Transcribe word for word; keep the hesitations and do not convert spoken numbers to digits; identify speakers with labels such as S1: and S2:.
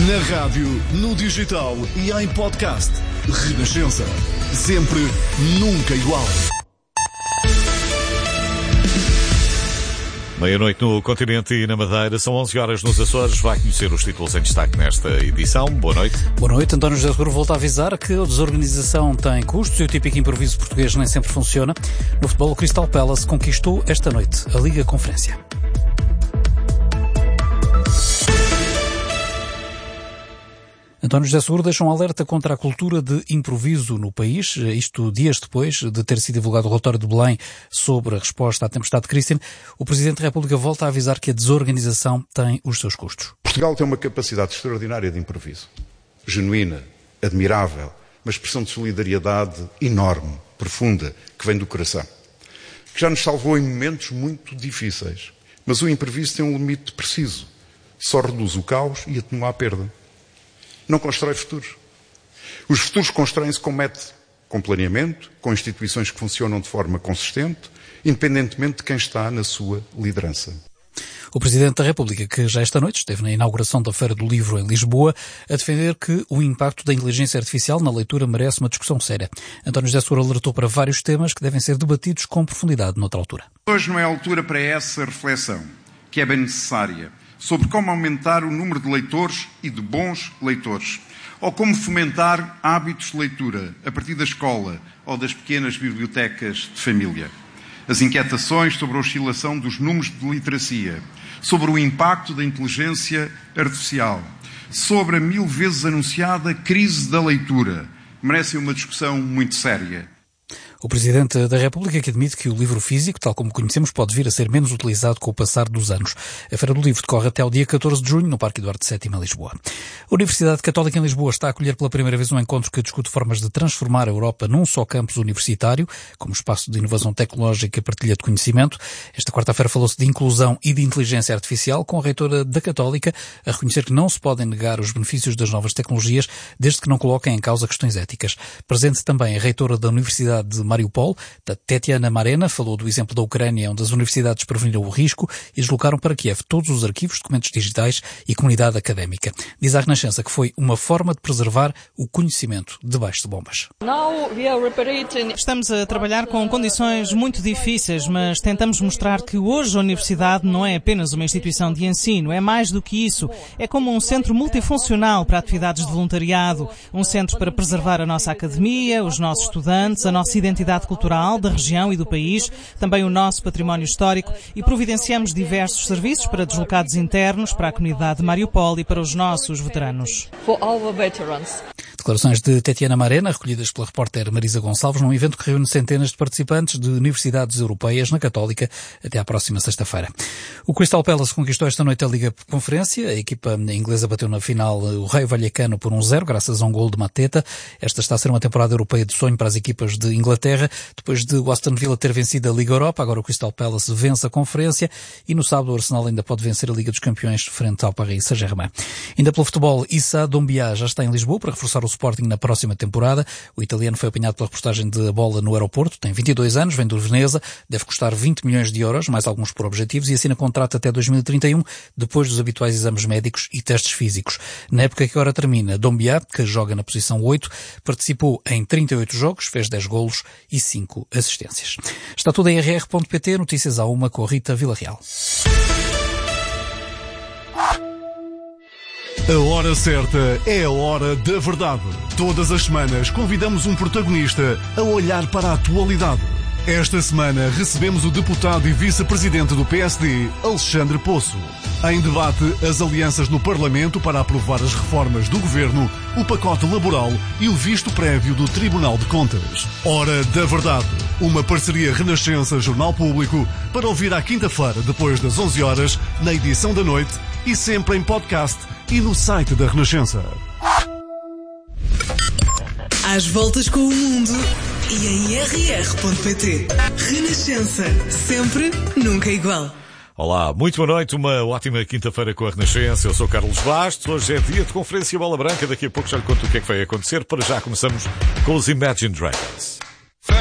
S1: Na rádio, no digital e em podcast. Renascença. Sempre, nunca igual.
S2: Meia-noite no continente e na Madeira, são onze horas nos Açores. Vai conhecer os títulos em destaque nesta edição. Boa noite.
S3: Boa noite. António José Seguro volta a avisar que a desorganização tem custos e o típico improviso português nem sempre funciona. No futebol, o Crystal Palace conquistou esta noite a Liga Conferência. António José Seguro deixa um alerta contra a cultura de improviso no país, isto dias depois de ter sido divulgado o relatório de Belém sobre a resposta à tempestade Christian. O Presidente da República volta a avisar que a desorganização tem os seus custos.
S4: Portugal tem uma capacidade extraordinária de improviso, genuína, admirável, uma expressão de solidariedade enorme, profunda, que vem do coração, que já nos salvou em momentos muito difíceis. Mas o impreviso tem um limite preciso, só reduz o caos e atenua a perda. Não constrói futuros. Os futuros constroem-se com método, com planeamento, com instituições que funcionam de forma consistente, independentemente de quem está na sua liderança.
S3: O Presidente da República, que já esta noite esteve na inauguração da Feira do Livro em Lisboa, a defender que o impacto da inteligência artificial na leitura merece uma discussão séria. António José Seguro alertou para vários temas que devem ser debatidos com profundidade noutra altura.
S5: Hoje não é a altura para essa reflexão, que é bem necessária, sobre como aumentar o número de leitores e de bons leitores, ou como fomentar hábitos de leitura a partir da escola ou das pequenas bibliotecas de família. As inquietações sobre a oscilação dos números de literacia, sobre o impacto da inteligência artificial, sobre a mil vezes anunciada crise da leitura, merecem uma discussão muito séria.
S3: O Presidente da República que admite que o livro físico, tal como conhecemos, pode vir a ser menos utilizado com o passar dos anos. A Feira do Livro decorre até ao dia catorze de junho no Parque Eduardo sétimo em Lisboa. A Universidade Católica em Lisboa está a acolher pela primeira vez um encontro que discute formas de transformar a Europa num só campus universitário, como espaço de inovação tecnológica e partilha de conhecimento. Esta quarta-feira falou-se de inclusão e de inteligência artificial, com a reitora da Católica a reconhecer que não se podem negar os benefícios das novas tecnologias, desde que não coloquem em causa questões éticas. Presente também a reitora da Universidade de Mariupol, Tetiana Marena, falou do exemplo da Ucrânia, onde as universidades preveniram o risco e deslocaram para Kiev todos os arquivos, documentos digitais e comunidade académica. Diz à Renascença que foi uma forma de preservar o conhecimento debaixo de bombas.
S6: Estamos a trabalhar com condições muito difíceis, mas tentamos mostrar que hoje a universidade não é apenas uma instituição de ensino, é mais do que isso. É como um centro multifuncional para atividades de voluntariado, um centro para preservar a nossa academia, os nossos estudantes, a nossa identidade cultural da região e do país, também o nosso património histórico, e providenciamos diversos serviços para deslocados internos, para a comunidade de Mariupol e para os nossos veteranos.
S3: Declarações de Tetiana Marena, recolhidas pela repórter Marisa Gonçalves, num evento que reúne centenas de participantes de universidades europeias na Católica até à próxima sexta-feira. O Crystal Palace conquistou esta noite a Liga Conferência. A equipa inglesa bateu na final o Raio Vallecano por um zero, graças a um gol de Mateta. Esta está a ser uma temporada europeia de sonho para as equipas de Inglaterra. Depois de o Aston Villa ter vencido a Liga Europa, agora o Crystal Palace vence a Conferência e no sábado o Arsenal ainda pode vencer a Liga dos Campeões frente ao Paris Saint-Germain. Ainda pelo futebol, Issa Doumbia já está em Lisboa para reforçar o Sporting na próxima temporada. O italiano foi apanhado pela reportagem de bola no aeroporto, tem vinte e dois anos, vem do Veneza, deve custar vinte milhões de euros, mais alguns por objetivos, e assina contrato até dois mil e trinta e um, depois dos habituais exames médicos e testes físicos. Na época que agora termina, Doumbia, que joga na posição oito, participou em trinta e oito jogos, fez dez golos e cinco assistências. Está tudo em r r ponto p t, notícias à uma com a Rita Villarreal.
S1: A hora certa é a hora da verdade. Todas as semanas convidamos um protagonista a olhar para a atualidade. Esta semana recebemos o deputado e vice-presidente do P S D, Alexandre Poço. Em debate, as alianças no Parlamento para aprovar as reformas do Governo, o pacote laboral e o visto prévio do Tribunal de Contas. Hora da Verdade. Uma parceria Renascença Jornal Público para ouvir à quinta-feira, depois das onze horas, na edição da noite e sempre em podcast e no site da Renascença.
S7: Às voltas com o mundo e em r r ponto p t. Renascença. Sempre, nunca igual.
S2: Olá, muito boa noite, uma ótima quinta-feira com a Renascença. Eu sou Carlos Bastos, hoje é dia de conferência Bola Branca, daqui a pouco já lhe conto o que é que vai acontecer. Para já começamos com os Imagine Dragons.